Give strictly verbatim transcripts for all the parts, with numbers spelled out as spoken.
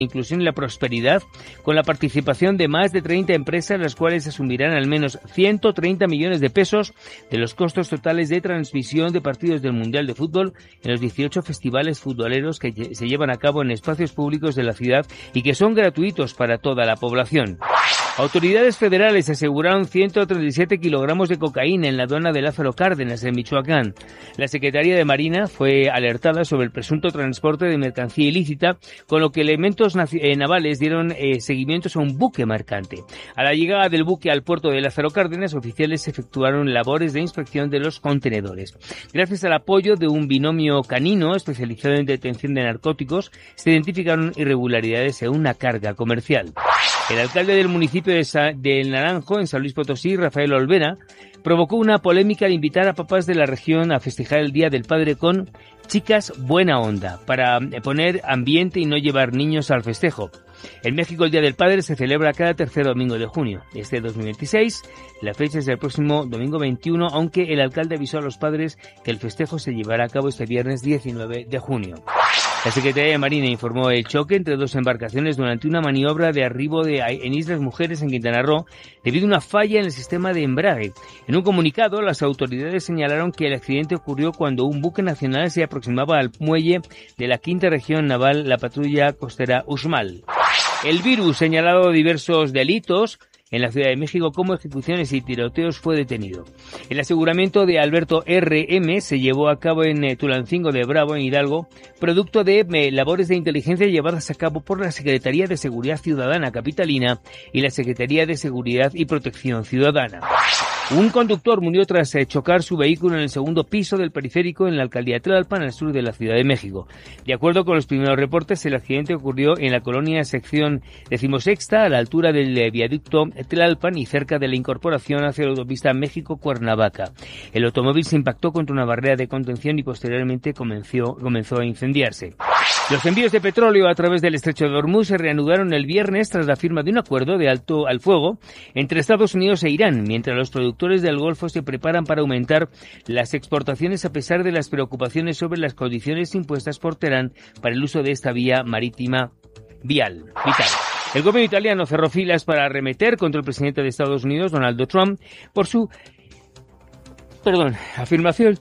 inclusión y la prosperidad, con la participación de más de treinta empresas, las cuales asumirán al menos ciento treinta millones de pesos de los costos totales de transmisión de partidos del Mundial de Fútbol en los dieciocho festivales futboleros que se llevan a cabo en espacios públicos de la ciudad y que son gratuitos para toda la población. Autoridades federales aseguraron ciento treinta y siete kilogramos de cocaína en la aduana de Lázaro Cárdenas, en Michoacán. La Secretaría de Marina fue alertada sobre el presunto transporte de mercancía ilícita, con lo que elementos navales dieron eh, seguimiento a un buque mercante. A la llegada del buque al puerto de Lázaro Cárdenas, oficiales efectuaron labores de inspección de los contenedores. Gracias al apoyo de un binomio canino especializado en detención de narcóticos, se identificaron irregularidades en una carga comercial. El alcalde del municipio de Sa- del Naranjo, en San Luis Potosí, Rafael Olvera, provocó una polémica al invitar a papás de la región a festejar el Día del Padre con chicas buena onda, para poner ambiente y no llevar niños al festejo. En México, el Día del Padre se celebra cada tercer domingo de junio. Este dos mil veintiséis, la fecha es el próximo domingo veintiuno, aunque el alcalde avisó a los padres que el festejo se llevará a cabo este viernes diecinueve de junio. La Secretaría de Marina informó el choque entre dos embarcaciones durante una maniobra de arribo de, en Islas Mujeres, en Quintana Roo, debido a una falla en el sistema de embrague. En un comunicado, las autoridades señalaron que el accidente ocurrió cuando un buque nacional se aproximaba al muelle de la quinta región naval, la patrulla costera Uxmal. El virus, señalado diversos delitos en la Ciudad de México como ejecuciones y tiroteos, fue detenido. El aseguramiento de Alberto R M se llevó a cabo en Tulancingo de Bravo, en Hidalgo, producto de eh, labores de inteligencia llevadas a cabo por la Secretaría de Seguridad Ciudadana capitalina y la Secretaría de Seguridad y Protección Ciudadana. Un conductor murió tras eh, chocar su vehículo en el segundo piso del periférico en la alcaldía de Tlalpan, al sur de la Ciudad de México. De acuerdo con los primeros reportes, el accidente ocurrió en la colonia sección decimosexta, a la altura del eh, viaducto Tlalpan y cerca de la incorporación hacia la autopista México-Cuernavaca. El automóvil se impactó contra una barrera de contención y posteriormente comenzó, comenzó a incendiarse. Los envíos de petróleo a través del estrecho de Hormuz se reanudaron el viernes tras la firma de un acuerdo de alto al fuego entre Estados Unidos e Irán, mientras los productores del Golfo se preparan para aumentar las exportaciones a pesar de las preocupaciones sobre las condiciones impuestas por Teherán para el uso de esta vía marítima vial, vital. El gobierno italiano cerró filas para arremeter contra el presidente de Estados Unidos, Donald Trump, por su, perdón, afirmación,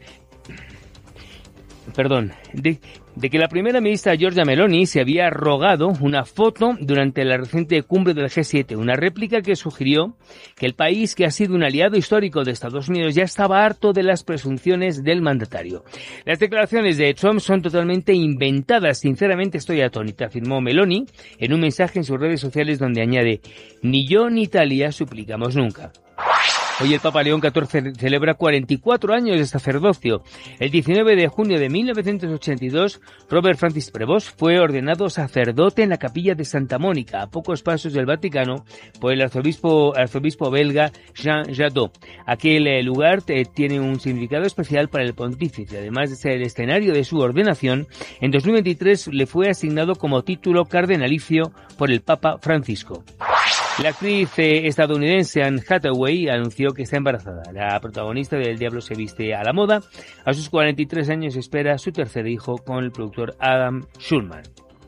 perdón, de, de que la primera ministra Giorgia Meloni se había rogado una foto durante la reciente cumbre del G siete, una réplica que sugirió que el país, que ha sido un aliado histórico de Estados Unidos, ya estaba harto de las presunciones del mandatario. Las declaraciones de Trump son totalmente inventadas. Sinceramente estoy atónita, afirmó Meloni en un mensaje en sus redes sociales donde añade: ni yo ni Italia suplicamos nunca. Hoy el Papa León catorce celebra cuarenta y cuatro años de sacerdocio. El diecinueve de junio de mil novecientos ochenta y dos, Robert Francis Prevost fue ordenado sacerdote en la capilla de Santa Mónica, a pocos pasos del Vaticano, por el arzobispo, arzobispo belga Jean Jadot. Aquel eh, lugar eh, tiene un significado especial para el pontífice. Además de ser el escenario de su ordenación, en dos mil veintitrés le fue asignado como título cardenalicio por el Papa Francisco. La actriz eh, estadounidense Anne Hathaway anunció que está embarazada. La protagonista de El Diablo se viste a la moda, a sus cuarenta y tres años, espera su tercer hijo con el productor Adam Schulman.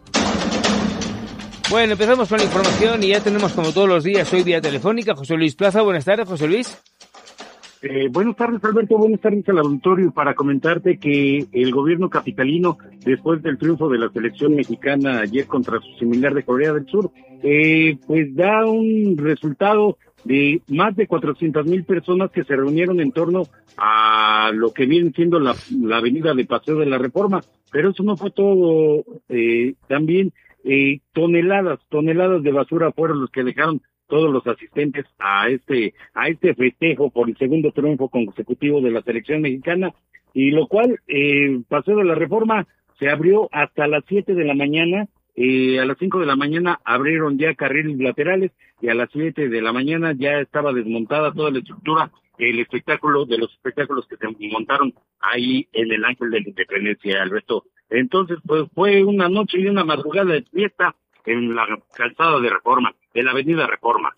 Bueno, empezamos con la información y ya tenemos, como todos los días, hoy vía telefónica, José Luis Plaza. Buenas tardes, José Luis. Eh, buenas tardes, Alberto. Buenas tardes al auditorio, para comentarte que el gobierno capitalino, después del triunfo de la selección mexicana ayer contra su similar de Corea del Sur, eh, pues da un resultado de más de cuatrocientas mil personas que se reunieron en torno a lo que viene siendo la, la avenida de Paseo de la Reforma. Pero eso no fue todo. Eh, también eh, toneladas, toneladas de basura fueron los que dejaron todos los asistentes a este a este festejo por el segundo triunfo consecutivo de la selección mexicana, y lo cual, eh, Paseo de la Reforma se abrió hasta las siete de la mañana, eh, a las cinco de la mañana abrieron ya carriles laterales, y a las siete de la mañana ya estaba desmontada toda la estructura, el espectáculo de los espectáculos que se montaron ahí en el Ángel de la Independencia, Alberto. Entonces, pues fue una noche y una madrugada de fiesta en la calzada de Reforma, en la avenida Reforma.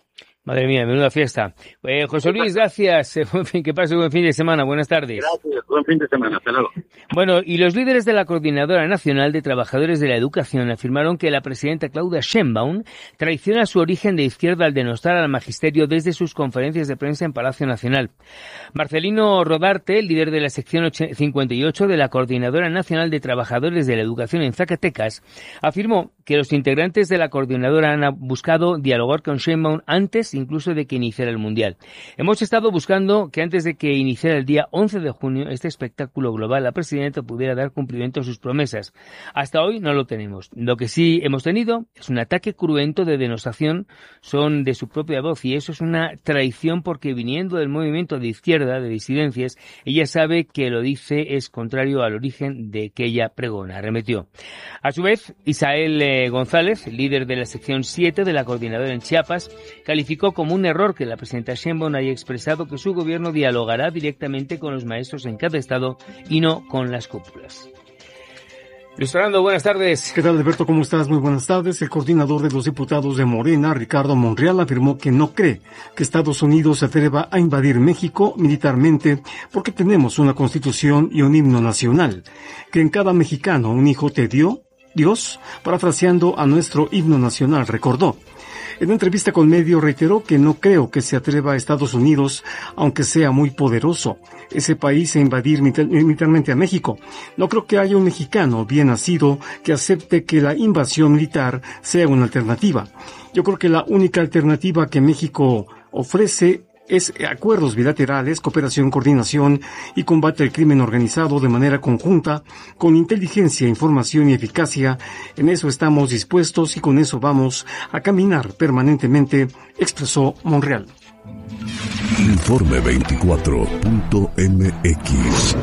Madre mía, menuda fiesta. Eh, José Luis, gracias. Que pase buen fin de semana. Buenas tardes. Gracias, buen fin de semana. Hasta luego. Bueno, y los líderes de la Coordinadora Nacional de Trabajadores de la Educación afirmaron que la presidenta Claudia Sheinbaum traiciona su origen de izquierda al denostar al magisterio desde sus conferencias de prensa en Palacio Nacional. Marcelino Rodarte, el líder de la sección cincuenta y ocho de la Coordinadora Nacional de Trabajadores de la Educación en Zacatecas, afirmó que los integrantes de la coordinadora han buscado dialogar con Sheinbaum antes incluso de que iniciara el Mundial. Hemos estado buscando que antes de que iniciara el día once de junio este espectáculo global, la presidenta pudiera dar cumplimiento a sus promesas. Hasta hoy no lo tenemos. Lo que sí hemos tenido es un ataque cruento de denostación, son de su propia voz, y eso es una traición porque viniendo del movimiento de izquierda, de disidencias, ella sabe que lo dice es contrario al origen de que ella pregona, arremetió. A su vez, Isael eh, González, líder de la sección siete de la coordinadora en Chiapas, calificó como un error que la presidenta Sheinbaum haya expresado que su gobierno dialogará directamente con los maestros en cada estado y no con las cúpulas. Luis Fernando, buenas tardes. ¿Qué tal, Alberto? ¿Cómo estás? Muy buenas tardes. El coordinador de los diputados de Morena, Ricardo Monreal, afirmó que no cree que Estados Unidos se atreva a invadir México militarmente porque tenemos una constitución y un himno nacional, que en cada mexicano un hijo te dio Dios, parafraseando a nuestro himno nacional, recordó. En una entrevista con Medio reiteró que no creo que se atreva a Estados Unidos, aunque sea muy poderoso, ese país a invadir militarmente a México. No creo que haya un mexicano bien nacido que acepte que la invasión militar sea una alternativa. Yo creo que la única alternativa que México ofrece es acuerdos bilaterales, cooperación, coordinación y combate al crimen organizado de manera conjunta, con inteligencia, información y eficacia. En eso estamos dispuestos y con eso vamos a caminar permanentemente, expresó Monreal. Informe veinticuatro punto m x.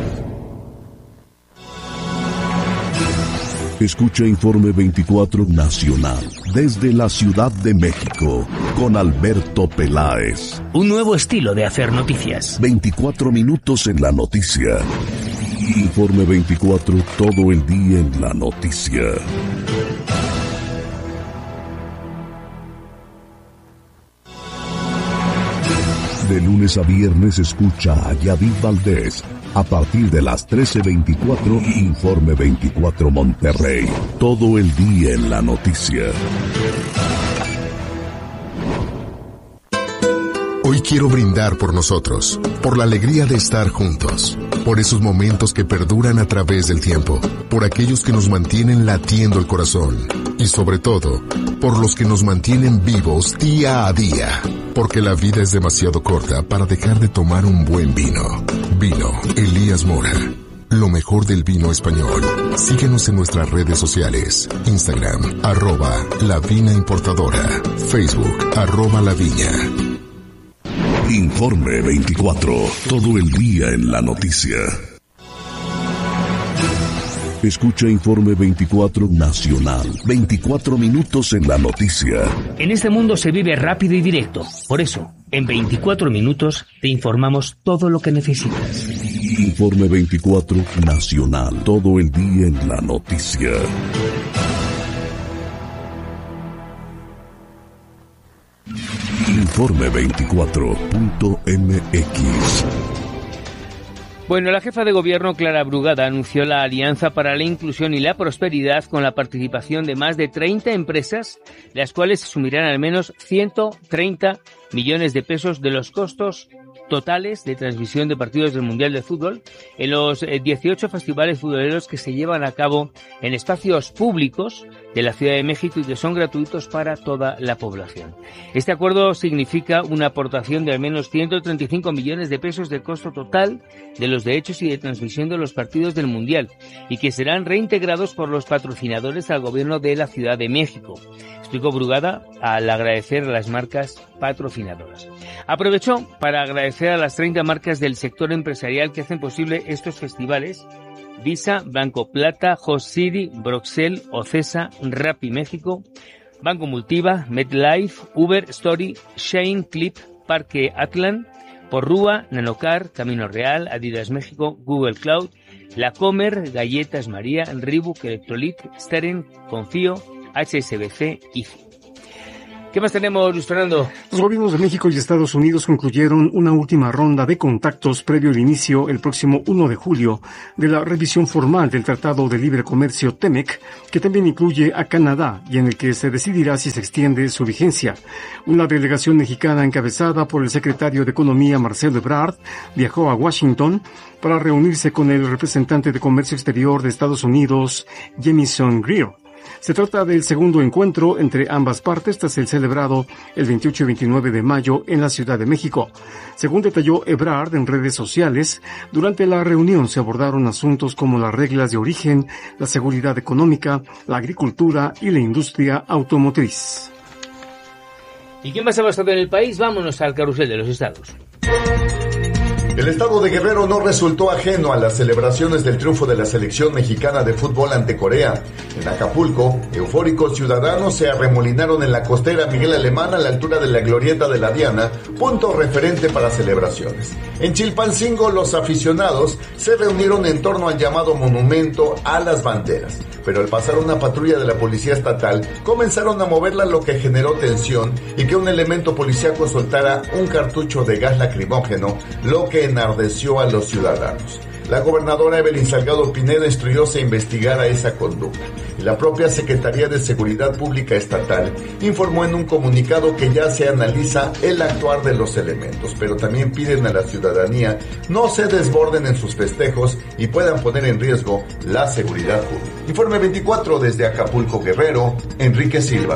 Escucha Informe veinticuatro Nacional desde la Ciudad de México con Alberto Peláez. Un nuevo estilo de hacer noticias. veinticuatro minutos en la noticia. Informe veinticuatro, todo el día en la noticia. De lunes a viernes escucha a Yadid Valdés. A partir de las trece veinticuatro, Informe veinticuatro Monterrey. Todo el día en la noticia. Hoy quiero brindar por nosotros, por la alegría de estar juntos, por esos momentos que perduran a través del tiempo, por aquellos que nos mantienen latiendo el corazón y sobre todo, por los que nos mantienen vivos día a día, porque la vida es demasiado corta para dejar de tomar un buen vino. Vino Elías Mora. Lo mejor del vino español. Síguenos en nuestras redes sociales. Instagram, arroba La Vina Importadora. Facebook, arroba La Viña. Informe veinticuatro. Todo el día en la noticia. Escucha Informe veinticuatro Nacional. veinticuatro minutos en la noticia. En este mundo se vive rápido y directo. Por eso, en veinticuatro minutos te informamos todo lo que necesitas. Informe veinticuatro Nacional. Todo el día en la noticia. Informe veinticuatro punto m x. Bueno, la jefa de gobierno, Clara Brugada, anunció la Alianza para la Inclusión y la Prosperidad con la participación de más de treinta empresas, las cuales asumirán al menos ciento treinta millones de pesos de los costos totales de transmisión de partidos del Mundial de Fútbol en los dieciocho festivales futboleros que se llevan a cabo en espacios públicos de la Ciudad de México y que son gratuitos para toda la población. Este acuerdo significa una aportación de al menos ciento treinta y cinco millones de pesos del costo total de los derechos y de transmisión de los partidos del Mundial y que serán reintegrados por los patrocinadores al gobierno de la Ciudad de México, explicó Brugada al agradecer a las marcas patrocinadoras. Aprovechó para agradecer a las treinta marcas del sector empresarial que hacen posible estos festivales: Visa, Banco Plata, Host City, Broxel, Ocesa, Rappi México, Banco Multiva, MedLife, Uber, Story, Shane, Clip, Parque Atlan, Porrúa, Nanocar, Camino Real, Adidas México, Google Cloud, La Comer, Galletas María, Reebok, Electrolit, Steren, Confío, H S B C, I F I. ¿Qué más tenemos, Luis Fernando? Los gobiernos de México y Estados Unidos concluyeron una última ronda de contactos previo al inicio, el próximo uno de julio, de la revisión formal del Tratado de Libre Comercio TEMEC, que también incluye a Canadá y en el que se decidirá si se extiende su vigencia. Una delegación mexicana encabezada por el secretario de Economía, Marcelo Ebrard, viajó a Washington para reunirse con el representante de Comercio Exterior de Estados Unidos, Jamieson Greer. Se trata del segundo encuentro entre ambas partes tras el celebrado el veintiocho y veintinueve de mayo en la Ciudad de México. Según detalló Ebrard en redes sociales, durante la reunión se abordaron asuntos como las reglas de origen, la seguridad económica, la agricultura y la industria automotriz. ¿Y qué más ha pasado en el país? Vámonos al carrusel de los estados. El estado de Guerrero no resultó ajeno a las celebraciones del triunfo de la selección mexicana de fútbol ante Corea. En Acapulco, eufóricos ciudadanos se arremolinaron en la costera Miguel Alemán a la altura de la glorieta de la Diana, punto referente para celebraciones. En Chilpancingo, los aficionados se reunieron en torno al llamado monumento a las banderas. Pero al pasar una patrulla de la policía estatal, comenzaron a moverla, lo que generó tensión y que un elemento policíaco soltara un cartucho de gas lacrimógeno, lo que enardeció a los ciudadanos. La gobernadora Evelyn Salgado Pineda instruyó se investigara esa conducta. Y la propia Secretaría de Seguridad Pública Estatal informó en un comunicado que ya se analiza el actuar de los elementos, pero también piden a la ciudadanía no se desborden en sus festejos y puedan poner en riesgo la seguridad pública. Informe veinticuatro desde Acapulco, Guerrero, Enrique Silva.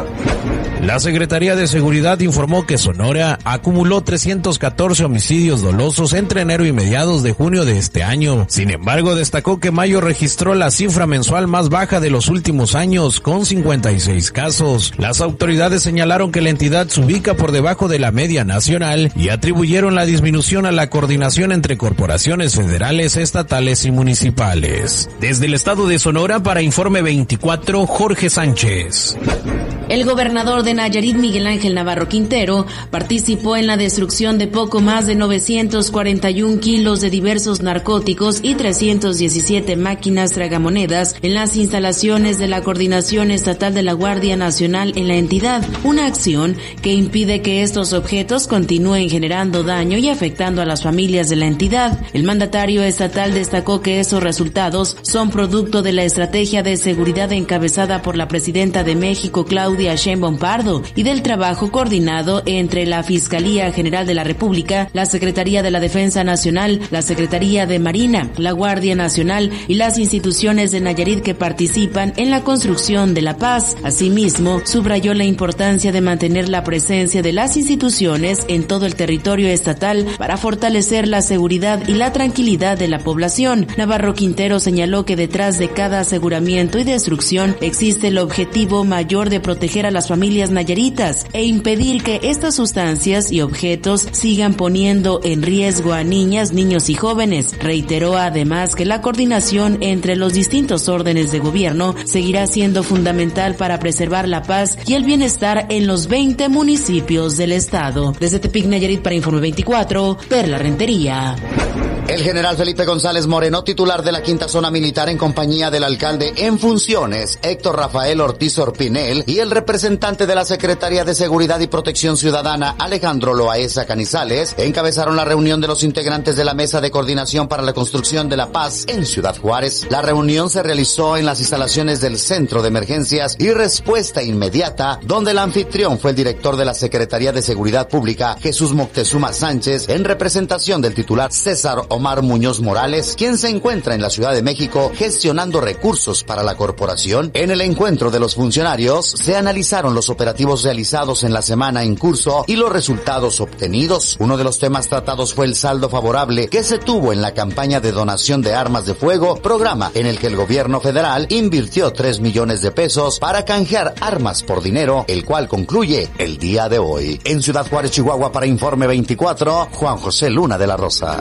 La Secretaría de Seguridad informó que Sonora acumuló trescientos catorce homicidios dolosos entre enero y mediados de junio de este año. Sin embargo, destacó que mayo registró la cifra mensual más baja de los últimos años, con cincuenta y seis casos. Las autoridades señalaron que la entidad se ubica por debajo de la media nacional y atribuyeron la disminución a la coordinación entre corporaciones federales, estatales y municipales. Desde el estado de Sonora, para Informe veinticuatro, Jorge Sánchez. El gobernador de Nayarit, Miguel Ángel Navarro Quintero, participó en la destrucción de poco más de novecientos cuarenta y un kilos de diversos narcóticos y trescientas diecisiete máquinas tragamonedas en las instalaciones de la Coordinación Estatal de la Guardia Nacional en la entidad, una acción que impide que estos objetos continúen generando daño y afectando a las familias de la entidad. El mandatario estatal destacó que esos resultados son producto de la estrategia de seguridad encabezada por la presidenta de México, Claudia Sheinbaum Pardo, y del trabajo coordinado entre la Fiscalía General de la República, la Secretaría de la Defensa Nacional, la Secretaría de Marina, la Guardia Nacional y las instituciones de Nayarit que participan en la construcción de la paz. Asimismo, subrayó la importancia de mantener la presencia de las instituciones en todo el territorio estatal para fortalecer la seguridad y la tranquilidad de la población. Navarro Quintero señaló que detrás de cada aseguramiento y destrucción existe el objetivo mayor de proteger a las familias nayaritas e impedir que estas sustancias y objetos sigan poniendo en riesgo a niñas, niños y jóvenes. Reiteró además que la coordinación entre los distintos órdenes de gobierno seguirá siendo fundamental para preservar la paz y el bienestar en los veinte municipios del estado. Desde Tepic, Nayarit, para Informe veinticuatro, Perla Rentería. El general Felipe González Moreno, titular de la quinta zona militar en compañía del alcalde en funciones, Héctor Rafael Ortiz Orpinel, y el representante de la Secretaría de Seguridad y Protección Ciudadana, Alejandro Loaesa Canizales, encabezaron la reunión de los integrantes de la Mesa de Coordinación para la Construcción de la Paz en Ciudad Juárez. La reunión se realizó en las instalaciones del Centro de Emergencias y Respuesta Inmediata, donde el anfitrión fue el director de la Secretaría de Seguridad Pública, Jesús Moctezuma Sánchez, en representación del titular César Omar Muñoz Morales, quien se encuentra en la Ciudad de México gestionando recursos para la corporación. En el encuentro de los funcionarios se analizaron los operativos realizados en la semana en curso y los resultados obtenidos. Uno de los temas tratados fue el saldo favorable que se tuvo en la campaña de donación de armas de fuego, programa en el que el gobierno federal invirtió tres millones de pesos para canjear armas por dinero, el cual concluye el día de hoy. En Ciudad Juárez, Chihuahua, para Informe veinticuatro, Juan José Luna de la Rosa.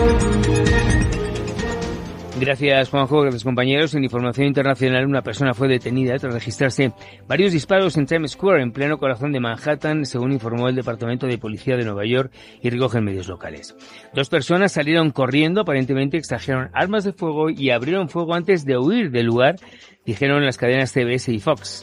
Gracias, Juanjo. Gracias, compañeros. En información internacional, una persona fue detenida tras registrarse varios disparos en Times Square, en pleno corazón de Manhattan, según informó el Departamento de Policía de Nueva York y recogen medios locales. Dos personas salieron corriendo, aparentemente extrajeron armas de fuego y abrieron fuego antes de huir del lugar, dijeron las cadenas C B S y Fox.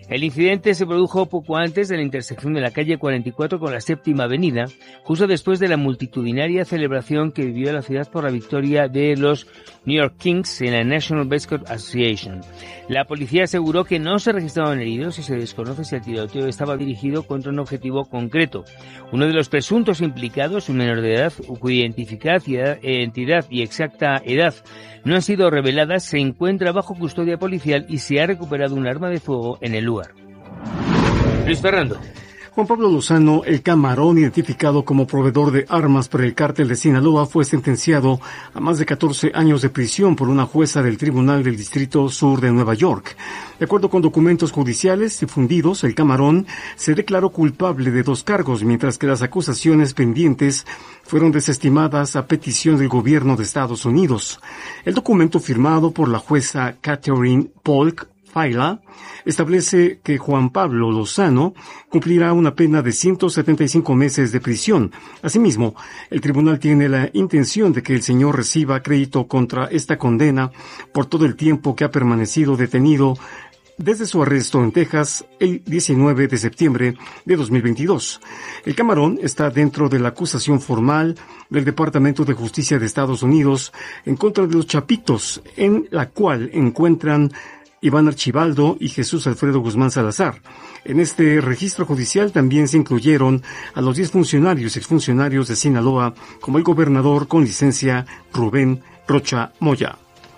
El incidente se produjo poco antes de la intersección de la calle cuarenta y cuatro con la Séptima Avenida, justo después de la multitudinaria celebración que vivió la ciudad por la victoria de los New York Knicks en la National Basketball Association. La policía aseguró que no se registraban heridos y se desconoce si el tiroteo estaba dirigido contra un objetivo concreto. Uno de los presuntos implicados, un menor de edad, cuya identidad y, edad, identidad y exacta edad no han sido reveladas, se encuentra bajo custodia policial y se ha recuperado un arma de fuego en el lugar. Luis Fernando. Juan Pablo Lozano, el Camarón, identificado como proveedor de armas para el cártel de Sinaloa, fue sentenciado a más de catorce años de prisión por una jueza del Tribunal del Distrito Sur de Nueva York. De acuerdo con documentos judiciales difundidos, el Camarón se declaró culpable de dos cargos, mientras que las acusaciones pendientes fueron desestimadas a petición del gobierno de Estados Unidos. El documento firmado por la jueza Catherine Polk Faila establece que Juan Pablo Lozano cumplirá una pena de ciento setenta y cinco meses de prisión. Asimismo, el tribunal tiene la intención de que el señor reciba crédito contra esta condena por todo el tiempo que ha permanecido detenido desde su arresto en Texas el diecinueve de septiembre de dos mil veintidós. El Camarón está dentro de la acusación formal del Departamento de Justicia de Estados Unidos en contra de los Chapitos, en la cual encuentran Iván Archibaldo y Jesús Alfredo Guzmán Salazar. En este registro judicial también se incluyeron a los diez funcionarios y exfuncionarios de Sinaloa, como el gobernador con licencia Rubén Rocha Moya.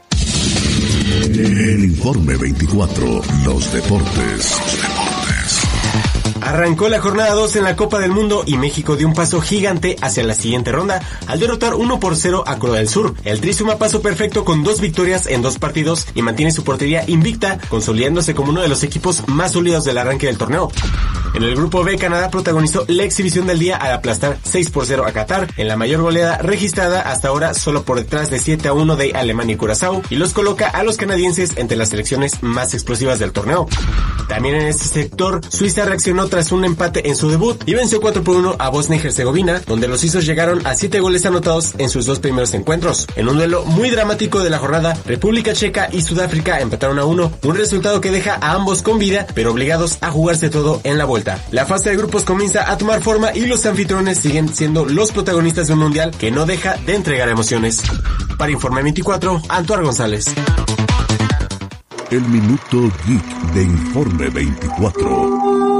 El Informe veinticuatro, los deportes. Arrancó la jornada dos en la Copa del Mundo y México dio un paso gigante hacia la siguiente ronda al derrotar uno por cero a Corea del Sur. El Tri suma paso perfecto con dos victorias en dos partidos y mantiene su portería invicta, consolidándose como uno de los equipos más sólidos del arranque del torneo. En el grupo B, Canadá protagonizó la exhibición del día al aplastar seis por cero a Qatar, en la mayor goleada registrada hasta ahora, solo por detrás de siete a uno de Alemania y Curazao, y los coloca a los canadienses entre las selecciones más explosivas del torneo. También en este sector, Suiza reaccionó tras un empate en su debut y venció cuatro por uno a Bosnia y Herzegovina, donde los suizos llegaron a siete goles anotados en sus dos primeros encuentros. En un duelo muy dramático de la jornada, República Checa y Sudáfrica empataron a uno, un resultado que deja a ambos con vida, pero obligados a jugarse todo en la vuelta. La fase de grupos comienza a tomar forma y los anfitriones siguen siendo los protagonistas de un mundial que no deja de entregar emociones. Para Informe veinticuatro, Antoine González. El Minuto Geek de Informe veinticuatro.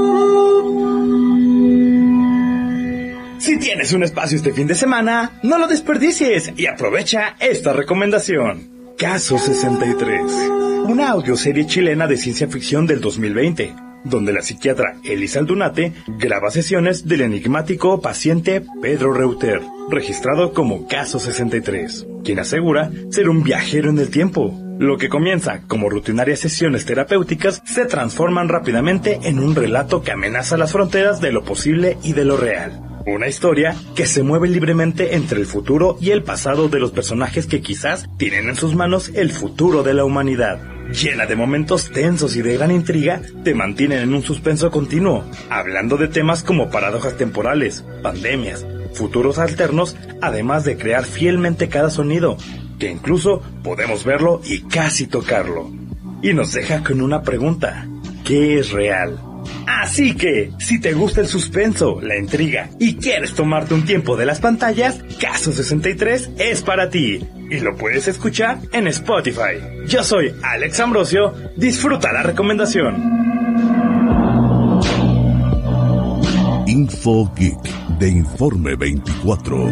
Si tienes un espacio este fin de semana, no lo desperdicies y aprovecha esta recomendación. Caso sesenta y tres, una audioserie chilena de ciencia ficción del dos mil veinte, donde la psiquiatra Elisa Aldunate graba sesiones del enigmático paciente Pedro Reuter, registrado como Caso sesenta y tres, quien asegura ser un viajero en el tiempo. Lo que comienza como rutinarias sesiones terapéuticas se transforman rápidamente en un relato que amenaza las fronteras de lo posible y de lo real. Una historia que se mueve libremente entre el futuro y el pasado de los personajes que quizás tienen en sus manos el futuro de la humanidad. Llena de momentos tensos y de gran intriga, te mantienen en un suspenso continuo, hablando de temas como paradojas temporales, pandemias, futuros alternos, además de crear fielmente cada sonido, que incluso podemos verlo y casi tocarlo. Y nos deja con una pregunta: ¿qué es real? Así que, si te gusta el suspenso, la intriga y quieres tomarte un tiempo de las pantallas, Caso sesenta y tres es para ti. Y lo puedes escuchar en Spotify. Yo soy Alex Ambrosio, disfruta la recomendación. Info Geek de Informe veinticuatro.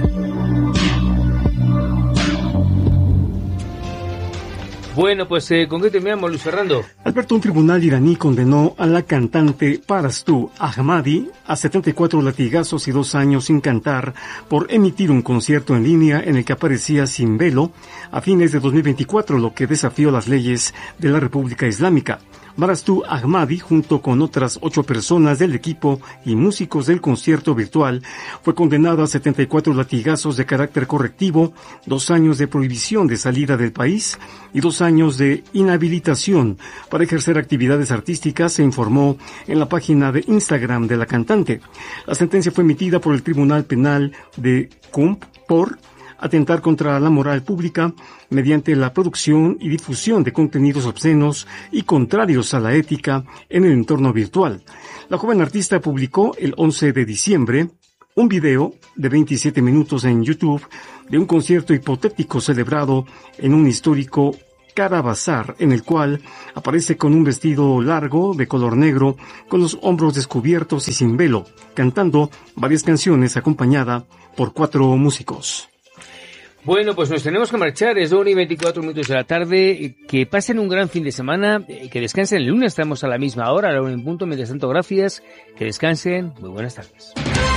Bueno, pues eh, ¿con qué terminamos, Luis Fernando? Alberto, un tribunal iraní condenó a la cantante Parastu Ahmadi a setenta y cuatro latigazos y dos años sin cantar por emitir un concierto en línea en el que aparecía sin velo a fines de dos mil veinticuatro, lo que desafió las leyes de la República Islámica. Parastu Ahmadi, junto con otras ocho personas del equipo y músicos del concierto virtual, fue condenado a setenta y cuatro latigazos de carácter correctivo, dos años de prohibición de salida del país y dos años de inhabilitación para ejercer actividades artísticas, se informó en la página de Instagram de la cantante. La sentencia fue emitida por el Tribunal Penal de Qom por atentar contra la moral pública mediante la producción y difusión de contenidos obscenos y contrarios a la ética en el entorno virtual. La joven artista publicó el once de diciembre un video de veintisiete minutos en YouTube de un concierto hipotético celebrado en un histórico Carabazar, en el cual aparece con un vestido largo de color negro, con los hombros descubiertos y sin velo, cantando varias canciones acompañada por cuatro músicos. Bueno, pues nos tenemos que marchar, es una y veinticuatro minutos de la tarde. Que pasen un gran fin de semana, que descansen el lunes, estamos a la misma hora, a la una en punto. Mientras tanto, gracias, que descansen, muy buenas tardes.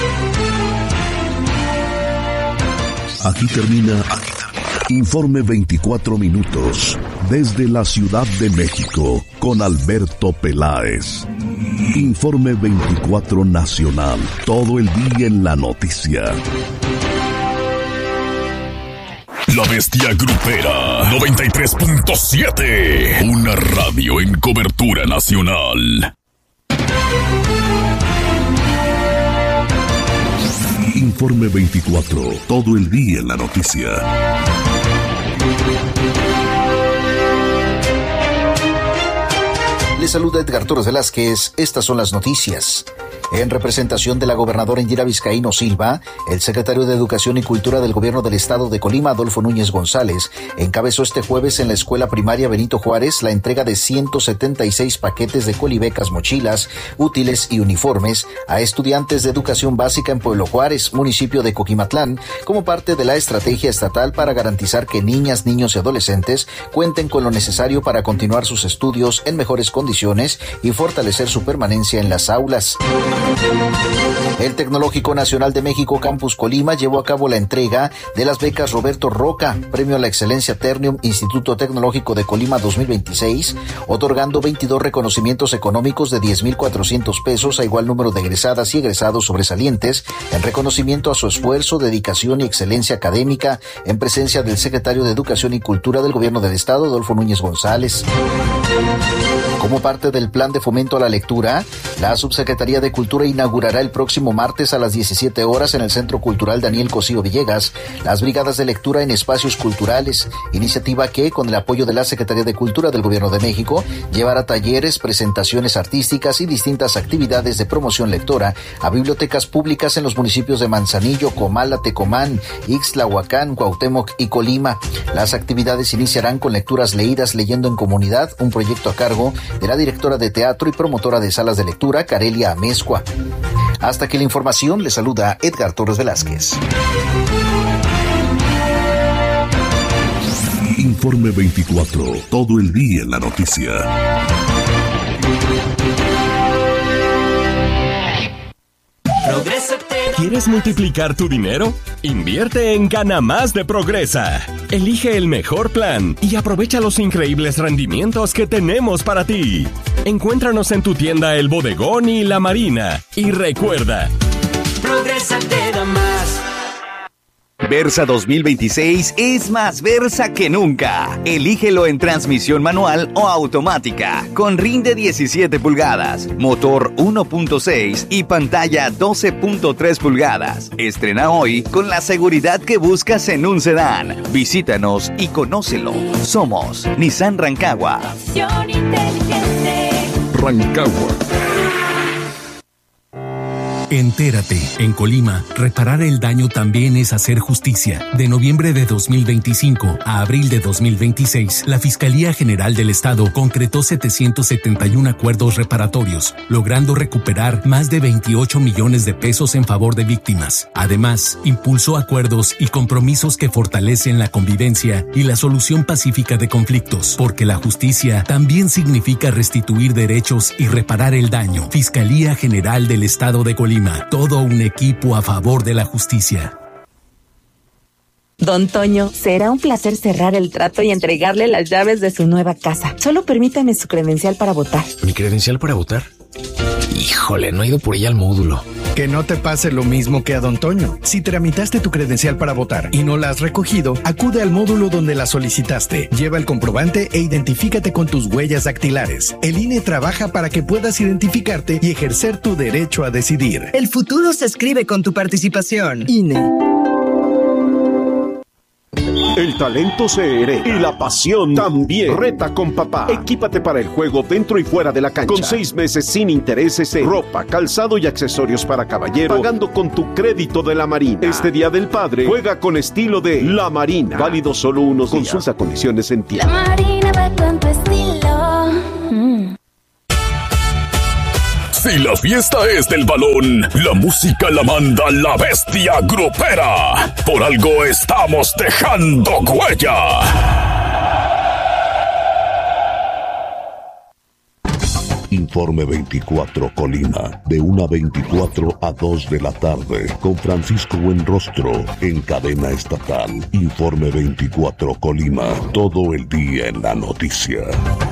Aquí termina, aquí termina Informe veinticuatro minutos, desde la Ciudad de México, con Alberto Peláez. Informe veinticuatro Nacional, todo el día en la noticia. La Bestia Grupera noventa y tres punto siete, una radio en cobertura nacional. Informe veinticuatro, todo el día en la noticia. Le saluda Edgar Torres Velázquez, estas son las noticias. En representación de la gobernadora Indira Vizcaíno Silva, el secretario de Educación y Cultura del Gobierno del Estado de Colima, Adolfo Núñez González, encabezó este jueves en la Escuela Primaria Benito Juárez la entrega de ciento setenta y seis paquetes de colibecas, mochilas, útiles y uniformes a estudiantes de educación básica en Pueblo Juárez, municipio de Coquimatlán, como parte de la estrategia estatal para garantizar que niñas, niños y adolescentes cuenten con lo necesario para continuar sus estudios en mejores condiciones y fortalecer su permanencia en las aulas. El Tecnológico Nacional de México Campus Colima llevó a cabo la entrega de las becas Roberto Roca, Premio a la Excelencia Ternium Instituto Tecnológico de Colima dos mil veintiséis, otorgando veintidós reconocimientos económicos de diez mil cuatrocientos pesos a igual número de egresadas y egresados sobresalientes en reconocimiento a su esfuerzo, dedicación y excelencia académica, en presencia del secretario de Educación y Cultura del Gobierno del Estado, Adolfo Núñez González. Como parte del plan de fomento a la lectura, la Subsecretaría de Cultura inaugurará el próximo martes a las diecisiete horas en el Centro Cultural Daniel Cosío Villegas las brigadas de lectura en espacios culturales, iniciativa que, con el apoyo de la Secretaría de Cultura del Gobierno de México, llevará talleres, presentaciones artísticas y distintas actividades de promoción lectora a bibliotecas públicas en los municipios de Manzanillo, Comala, Tecomán, Ixtlahuacán, Cuauhtémoc y Colima. Las actividades iniciarán con lecturas leídas leyendo en comunidad, un proyecto a cargo de la directora de teatro y promotora de salas de lectura, Carelia Amezcua. Hasta aquí la información, le saluda Edgar Torres Velázquez. Informe veinticuatro, todo el día en la noticia. ¿Quieres multiplicar tu dinero? Invierte en Gana Más de Progresa. Elige el mejor plan y aprovecha los increíbles rendimientos que tenemos para ti. Encuéntranos en tu tienda El Bodegón y La Marina. Y recuerda, Progresa te da más. Versa dos mil veintiséis es más Versa que nunca. Elígelo en transmisión manual o automática, con rinde diecisiete pulgadas, motor uno punto seis y pantalla doce punto tres pulgadas. Estrena hoy con la seguridad que buscas en un sedán. Visítanos y conócelo. Somos Nissan Rancagua. Rancagua. Entérate, en Colima, reparar el daño también es hacer justicia. De noviembre de dos mil veinticinco a abril de dos mil veintiséis, la Fiscalía General del Estado concretó setecientos setenta y uno acuerdos reparatorios, logrando recuperar más de veintiocho millones de pesos en favor de víctimas. Además, impulsó acuerdos y compromisos que fortalecen la convivencia y la solución pacífica de conflictos, porque la justicia también significa restituir derechos y reparar el daño. Fiscalía General del Estado de Colima. Todo un equipo a favor de la justicia. Don Toño, será un placer cerrar el trato y entregarle las llaves de su nueva casa. Solo permítame su credencial para votar. ¿Mi credencial para votar? Híjole, no he ido por ella al módulo. Que no te pase lo mismo que a Don Toño. Si tramitaste tu credencial para votar y no la has recogido, acude al módulo donde la solicitaste. Lleva el comprobante e identifícate con tus huellas dactilares. El I N E trabaja para que puedas identificarte y ejercer tu derecho a decidir. El futuro se escribe con tu participación. I N E. El talento se hereda y la pasión también. Reta con papá. Equípate para el juego dentro y fuera de la cancha. Con seis meses sin intereses en ropa, calzado y accesorios para caballero, pagando con tu crédito de La Marina. Este Día del Padre, juega con estilo de La Marina. Válido solo unos días. Consulta condiciones en tienda. La Marina va con tu estilo. Mm. Si la fiesta es del balón, la música la manda la bestia grupera. Por algo estamos dejando huella. Informe veinticuatro Colima, de una veinticuatro a dos de la tarde, con Francisco Buenrostro, en cadena estatal. Informe veinticuatro Colima, todo el día en la noticia.